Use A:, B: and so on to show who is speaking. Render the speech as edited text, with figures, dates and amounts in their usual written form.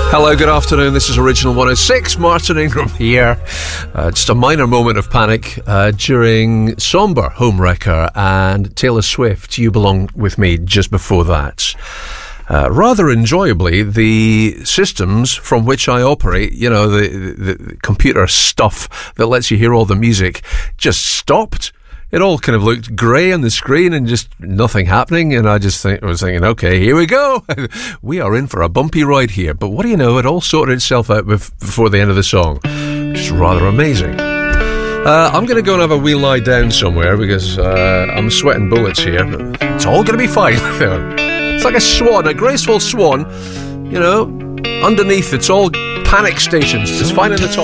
A: Hello, good afternoon. This is Original 106. Martin Ingram here. Just a minor moment of panic during Somber, Homewrecker, and Taylor Swift, You Belong With Me, just before that. Rather enjoyably, the systems from which I operate, you know, the computer stuff that lets you hear all the music, just stopped. It all kind of looked grey on the screen and just nothing happening. And I was thinking, okay, here we go. We are in for a bumpy ride here. But what do you know? It all sorted itself out before the end of the song, which is rather amazing. I'm going to go and have a wee lie down somewhere because I'm sweating bullets here. It's all going to be fine. It's like a swan, a graceful swan. You know, underneath it's all panic stations. It's fine in the top.